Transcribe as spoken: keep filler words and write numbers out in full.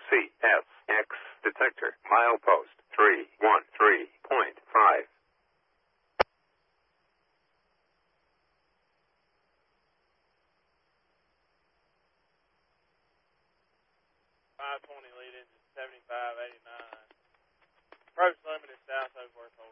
C S X detector. Milepost three one three point five. five twenty lead engine, seventy-five eighty-nine. Approach limited south over